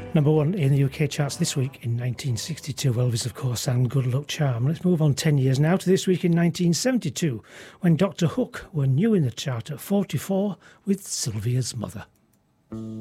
Number one in the UK charts this week in 1962, Elvis, of course, and Good Luck Charm. Let's move on 10 years now to this week in 1972, when Dr. Hook were new in the chart at 44 with Sylvia's Mother.